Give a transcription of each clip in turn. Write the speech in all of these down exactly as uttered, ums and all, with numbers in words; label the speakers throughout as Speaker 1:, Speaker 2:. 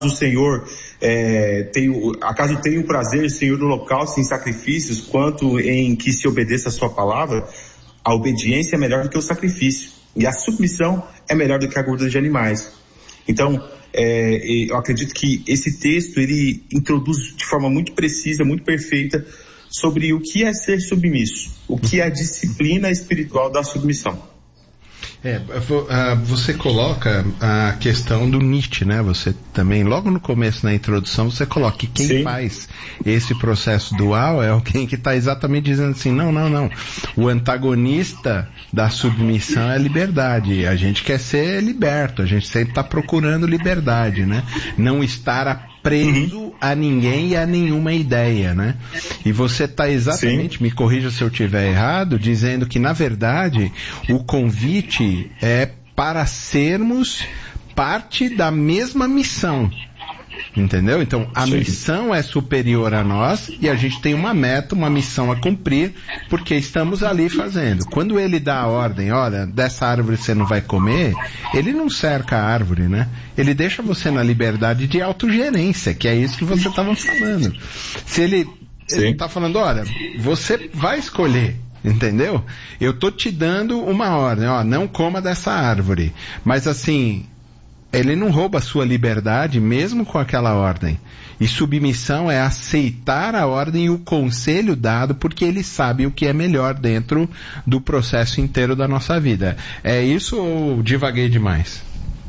Speaker 1: o Senhor é, tem, acaso tem o prazer, Senhor, no holocausto, em sacrifícios, quanto em que se obedeça a sua palavra, a obediência é melhor do que o sacrifício, e a submissão é melhor do que a gordura de animais. Então, é, eu acredito que esse texto, ele introduz de forma muito precisa, muito perfeita, sobre o que é ser submisso, o que é a disciplina espiritual da submissão.
Speaker 2: É, você coloca a questão do Nietzsche, né? Você também, logo no começo, na introdução, você coloca que quem Sim. faz esse processo dual é alguém que está exatamente dizendo assim, não, não, não. O antagonista da submissão é a liberdade. A gente quer ser liberto, a gente sempre está procurando liberdade, né? Não estar preso uhum. a ninguém e a nenhuma ideia, né? E você está exatamente, Sim. me corrija se eu estiver errado, dizendo que, na verdade, o convite é para sermos parte da mesma missão. Entendeu? Então, a Sim. missão é superior a nós e a gente tem uma meta, uma missão a cumprir, porque estamos ali fazendo. Quando ele dá a ordem, olha, dessa árvore você não vai comer, ele não cerca a árvore, né? Ele deixa você na liberdade de autogerência, que é isso que você estava falando. Se ele está falando, olha, você vai escolher, entendeu? Eu tô te dando uma ordem, ó, não coma dessa árvore. Mas assim, ele não rouba a sua liberdade mesmo com aquela ordem. E submissão é aceitar a ordem e o conselho dado porque ele sabe o que é melhor dentro do processo inteiro da nossa vida. É isso ou divaguei demais?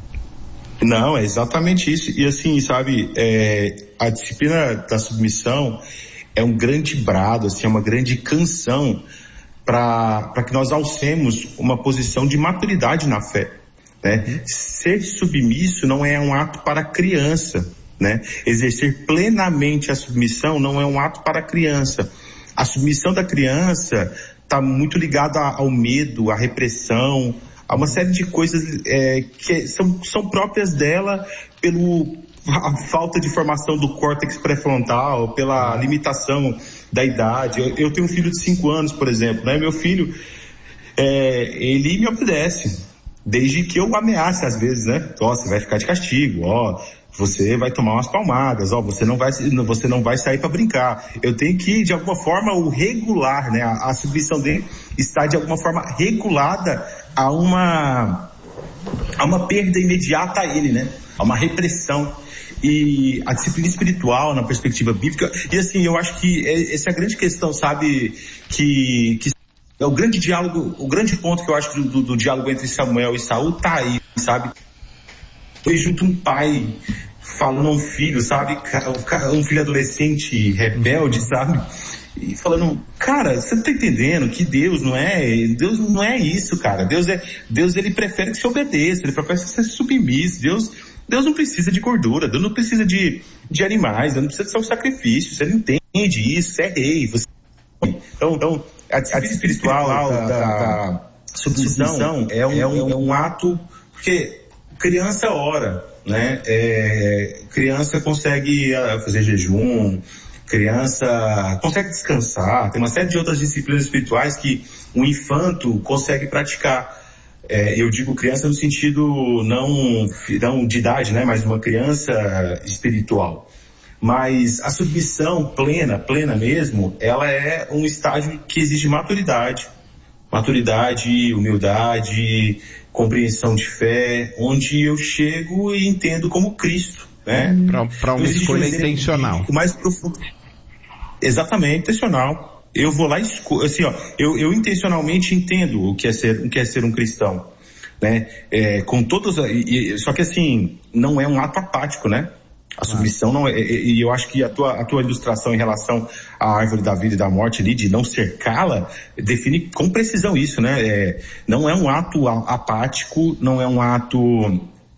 Speaker 1: Não, é exatamente isso. E assim, sabe, é, a disciplina da submissão é um grande brado, assim, é uma grande canção para que nós alcemos uma posição de maturidade na fé. Né? Ser submisso não é um ato para criança, né? Exercer plenamente a submissão não é um ato para criança. A submissão da criança está muito ligada ao medo, à repressão, a uma série de coisas é, que são, são próprias dela pelo a falta de formação do córtex pré-frontal, pela limitação da idade. Eu, eu tenho um filho de cinco anos, por exemplo, né? Meu filho, é, ele me obedece. Desde que eu ameace às vezes, né? Ó, você vai ficar de castigo, ó, você vai tomar umas palmadas, ó, você não vai, você não vai sair para brincar. Eu tenho que, de alguma forma, o regular, né? A, a submissão dele está, de alguma forma, regulada a uma, a uma perda imediata a ele, né? A uma repressão. E a disciplina espiritual, na perspectiva bíblica, e assim, eu acho que essa é a grande questão, sabe, que, que é o grande diálogo, o grande ponto que eu acho do, do, do diálogo entre Samuel e Saul tá aí, sabe? Foi junto um pai falando a um filho, sabe? Um filho adolescente rebelde, sabe? E falando, cara, você não tá entendendo que Deus não é, Deus não é isso, cara. Deus é, Deus ele prefere que você obedeça, ele prefere que você seja submisso. Deus, Deus não precisa de gordura, Deus não precisa de, de animais, Deus não precisa de seu sacrifício. Você não entende isso, você é rei. Você... Então, então, a disciplina espiritual da, da, da submissão é um, é, um, é um ato, porque criança ora, né? É, criança consegue fazer jejum, criança consegue descansar, tem uma série de outras disciplinas espirituais que um infanto consegue praticar. É, eu digo criança no sentido não, não de idade, né? Mas uma criança espiritual. Mas a submissão plena, plena mesmo, ela é um estágio que exige maturidade. Maturidade, humildade, compreensão de fé, onde eu chego e entendo como Cristo, né?
Speaker 2: Para uma escolha intencional.
Speaker 1: O mais profundo. Exatamente, intencional. Eu vou lá e escolho, assim, ó, eu, eu intencionalmente entendo o que é ser, o que é ser um cristão, né? É, com todos, e, só que assim, não é um ato apático, né? A submissão não é, e eu acho que a tua, a tua ilustração em relação à árvore da vida e da morte ali, de não cercá-la, define com precisão isso, né? É, não é um ato apático, não é um ato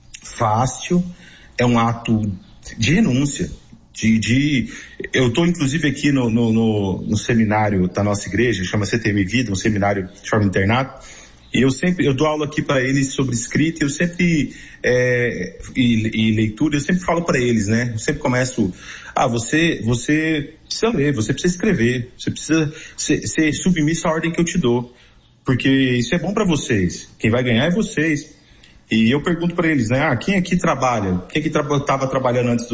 Speaker 1: fácil, é um ato de renúncia, de, de eu estou inclusive aqui no, no, no, no seminário da nossa igreja, chama C T M Vida, um seminário de forma internato. E eu sempre, eu dou aula aqui para eles sobre escrita, eu sempre, é, e, e leitura, eu sempre falo para eles, né? Eu sempre começo, ah, você, você precisa ler, você precisa escrever, você precisa ser, ser submisso à ordem que eu te dou, porque isso é bom para vocês, quem vai ganhar é vocês. E eu pergunto para eles, né, ah, quem aqui trabalha? Quem aqui estava tra- trabalhando antes do